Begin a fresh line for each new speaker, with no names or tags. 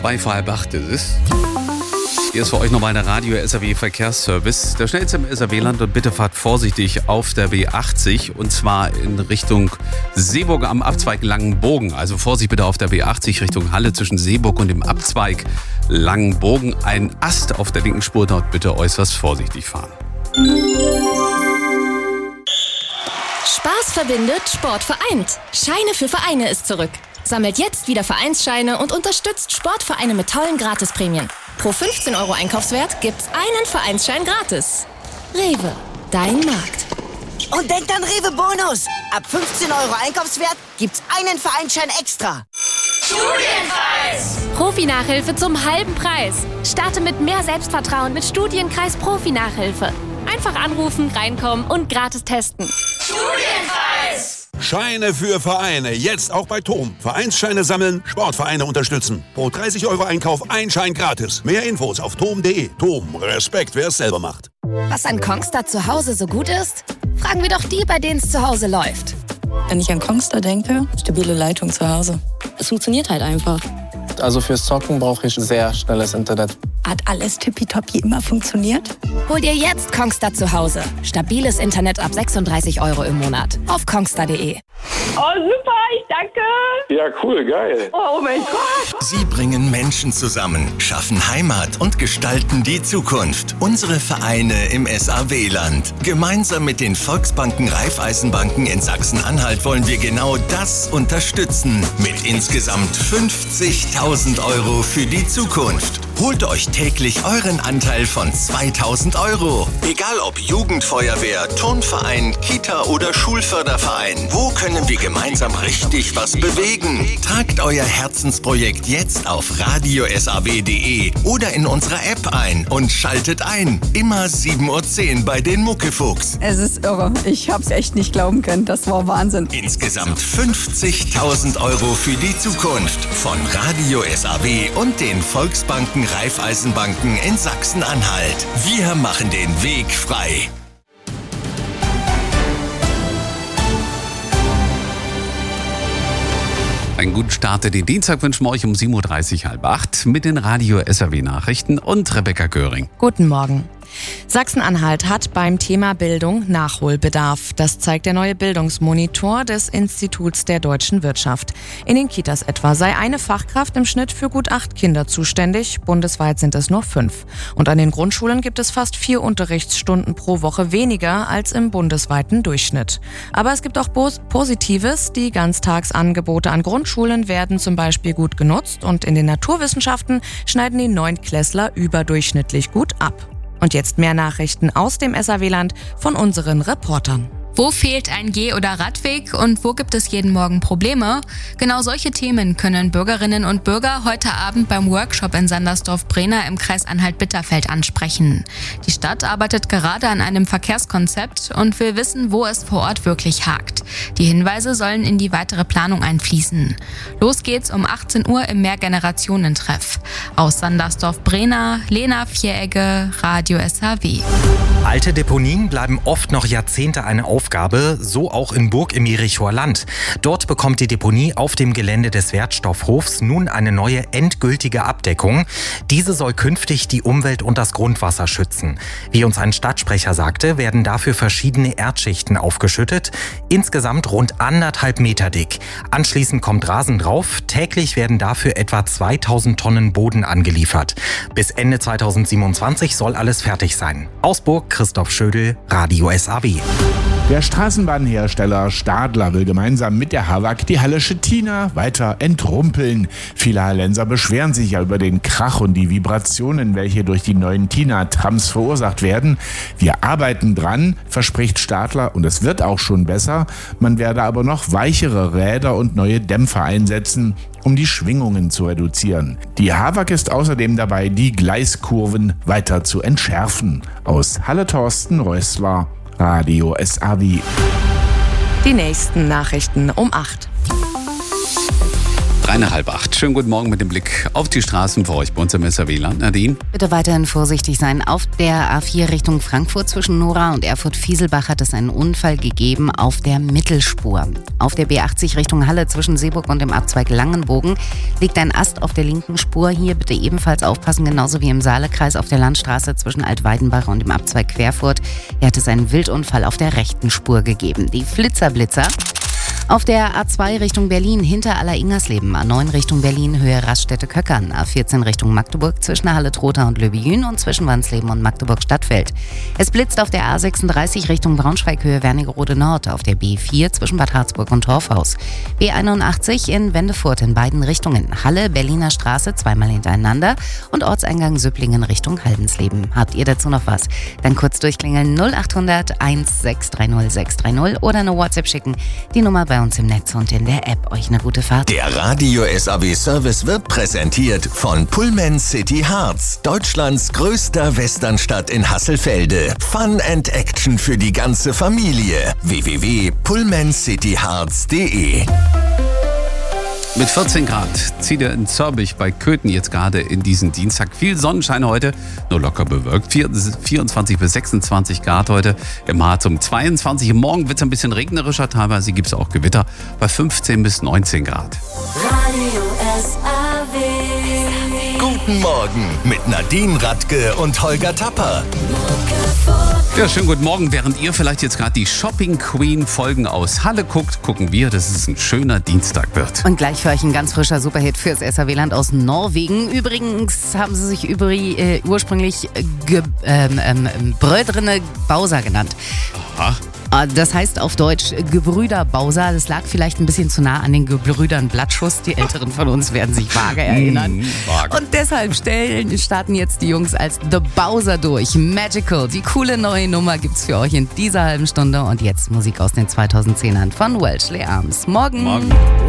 2:05 ist es. Hier ist für euch nochmal der Radio-SAW-Verkehrsservice. Der schnellste im SAW-Land und bitte fahrt vorsichtig auf der B80 und zwar in Richtung Seeburg am Abzweig Langenbogen. Also Vorsicht bitte auf der B80 Richtung Halle zwischen Seeburg und dem Abzweig Langenbogen. Ein Ast auf der linken Spur, dort bitte äußerst vorsichtig fahren.
Spaß verbindet, Sport vereint. Scheine für Vereine ist zurück. Sammelt jetzt wieder Vereinsscheine und unterstützt Sportvereine mit tollen Gratisprämien. Pro 15 € Einkaufswert gibt's einen Vereinsschein gratis. Rewe, dein Markt.
Und denkt an Rewe Bonus. Ab 15 € Einkaufswert gibt's einen Vereinsschein extra.
Studienkreis! Profi-Nachhilfe zum halben Preis. Starte mit mehr Selbstvertrauen mit Studienkreis Profi-Nachhilfe. Einfach anrufen, reinkommen und gratis testen.
Studienkreis! Scheine für Vereine, jetzt auch bei TOM. Vereinsscheine sammeln, Sportvereine unterstützen. Pro 30 € Einkauf ein Schein gratis. Mehr Infos auf tom.de. TOM, Respekt, wer es selber macht.
Was an Kongstar zu Hause so gut ist? Fragen wir doch die, bei denen es zu Hause läuft.
Wenn ich an Kongstar denke, stabile Leitung zu Hause. Es funktioniert halt einfach.
Also fürs Zocken brauche ich sehr schnelles Internet.
Hat alles tippitoppi immer funktioniert?
Hol dir jetzt Kongstar zu Hause. Stabiles Internet ab 36 € im Monat. Auf kongstar.de.
Oh, super, ich danke.
Ja, cool, geil.
Oh mein Gott.
Sie bringen Menschen zusammen, schaffen Heimat und gestalten die Zukunft. Unsere Vereine im SAW-Land. Gemeinsam mit den Volksbanken, Raiffeisenbanken in Sachsen-Anhalt wollen wir genau das unterstützen. Mit insgesamt 50.000 € für die Zukunft. Holt euch täglich euren Anteil von 2.000 €. Egal ob Jugendfeuerwehr, Turnverein, Kita oder Schulförderverein. Wo können wir gemeinsam richtig was bewegen? Tragt euer Herzensprojekt jetzt auf radio-saw.de oder in unserer App ein und schaltet ein. Immer 7:10 Uhr bei den Muckefuchs.
Es ist irre. Ich hab's echt nicht glauben können. Das war Wahnsinn.
Insgesamt 50.000 € für die Zukunft. Von Radio SAW und den Volksbanken, Raiffeisenbanken in Sachsen-Anhalt. Wir machen den Weg frei.
Einen guten Start in den Dienstag wünschen wir euch um 7:30 Uhr, 7:30 mit den Radio-SAW-Nachrichten und Rebecca Göring.
Guten Morgen. Sachsen-Anhalt hat beim Thema Bildung Nachholbedarf. Das zeigt der neue Bildungsmonitor des Instituts der deutschen Wirtschaft. In den Kitas etwa sei eine Fachkraft im Schnitt für gut 8 Kinder zuständig. Bundesweit sind es nur 5. Und an den Grundschulen gibt es fast 4 Unterrichtsstunden pro Woche weniger als im bundesweiten Durchschnitt. Aber es gibt auch Positives. Die Ganztagsangebote an Grundschulen werden zum Beispiel gut genutzt und in den Naturwissenschaften schneiden die Neunklässler überdurchschnittlich gut ab. Und jetzt mehr Nachrichten aus dem SAW-Land von unseren Reportern.
Wo fehlt ein Geh- oder Radweg und wo gibt es jeden Morgen Probleme? Genau solche Themen können Bürgerinnen und Bürger heute Abend beim Workshop in Sandersdorf-Brenner im Kreis Anhalt-Bitterfeld ansprechen. Die Stadt arbeitet gerade an einem Verkehrskonzept und will wissen, wo es vor Ort wirklich hakt. Die Hinweise sollen in die weitere Planung einfließen. Los geht's um 18 Uhr im Mehrgenerationentreff. Aus Sandersdorf-Brenner, Lena Vieregge, Radio SAW.
Alte Deponien bleiben oft noch Jahrzehnte eine Aufgabe, so auch in Burg im Jerichoer Land. Dort bekommt die Deponie auf dem Gelände des Wertstoffhofs nun eine neue endgültige Abdeckung. Diese soll künftig die Umwelt und das Grundwasser schützen. Wie uns ein Stadtsprecher sagte, werden dafür verschiedene Erdschichten aufgeschüttet, insgesamt rund 1,5 Meter dick. Anschließend kommt Rasen drauf. Täglich werden dafür etwa 2000 Tonnen Boden angeliefert. Bis Ende 2027 soll alles fertig sein. Aus Burg, Christoph Schödel, Radio SAW.
Der Straßenbahnhersteller Stadler will gemeinsam mit der HAWAG die Halle Stettina weiter entrumpeln. Viele Hallenser beschweren sich ja über den Krach und die Vibrationen, welche durch die neuen Tina-Trams verursacht werden. Wir arbeiten dran, verspricht Stadler, und es wird auch schon besser. Man werde aber noch weichere Räder und neue Dämpfer einsetzen, um die Schwingungen zu reduzieren. Die HAWAG ist außerdem dabei, die Gleiskurven weiter zu entschärfen. Aus Halle Thorsten Rössler, Radio SAW.
Die nächsten Nachrichten um 8.
Beinahe 7:30. Schönen guten Morgen mit dem Blick auf die Straßen für euch bei uns im SAW-Land. Nadine?
Bitte weiterhin vorsichtig sein. Auf der A4 Richtung Frankfurt zwischen Nora und Erfurt-Fieselbach hat es einen Unfall gegeben auf der Mittelspur. Auf der B80 Richtung Halle zwischen Seeburg und dem Abzweig Langenbogen liegt ein Ast auf der linken Spur. Hier bitte ebenfalls aufpassen, genauso wie im Saalekreis auf der Landstraße zwischen Altweidenbach und dem Abzweig Querfurt. Hier hat es einen Wildunfall auf der rechten Spur gegeben. Die Flitzerblitzer. Auf der A2 Richtung Berlin hinter Aller-Ingersleben, A9 Richtung Berlin Höhe Raststätte-Köckern, A14 Richtung Magdeburg zwischen Halle-Trotha und Löbejün und zwischen Wansleben und Magdeburg-Stadtfeld. Es blitzt auf der A36 Richtung Braunschweig Höhe Wernigerode Nord, auf der B4 zwischen Bad Harzburg und Torfhaus. B81 in Wendefurt in beiden Richtungen, Halle, Berliner Straße zweimal hintereinander und Ortseingang Süpplingen Richtung Haldensleben. Habt ihr dazu noch was? Dann kurz durchklingeln 0800 1630 630 oder eine WhatsApp schicken. Die Nummer bei uns im Netz und in der App. Euch eine gute Fahrt.
Der Radio SAW Service wird präsentiert von Pullman City Harz, Deutschlands größter Westernstadt in Hasselfelde. Fun and Action für die ganze Familie. www.pullmancityharz.de.
Mit 14 Grad zieht er in Zörbich bei Köthen jetzt gerade in diesen Dienstag. Viel Sonnenschein heute, nur locker bewölkt. 24 bis 26 Grad heute, im Harz um 22. Morgen wird es ein bisschen regnerischer, teilweise gibt es auch Gewitter bei 15 bis 19 Grad.
Radio SAW.
Guten Morgen mit Nadine Radke und Holger Tapper.
Ja, schönen guten Morgen. Während ihr vielleicht jetzt gerade die Shopping Queen Folgen aus Halle guckt, gucken wir, dass es ein schöner Dienstag wird.
Und gleich für euch ein ganz frischer Superhit fürs SAW-Land aus Norwegen. Übrigens haben sie sich ursprünglich Brödrene Bauser genannt.
Aha.
Das heißt auf Deutsch Gebrüder Bauser. Das lag vielleicht ein bisschen zu nah an den Gebrüdern Blattschuss. Die Älteren von uns werden sich vage erinnern. Und deshalb starten jetzt die Jungs als The Bowser durch. Magical. Die coole neue Nummer gibt's für euch in dieser halben Stunde. Und jetzt Musik aus den 2010ern von Welsh Arms. Morgen.